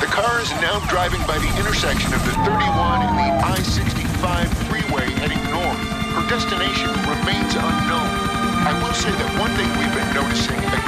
car is now driving by the intersection of the 31 and the I-65 freeway heading north. Her destination remains unknown.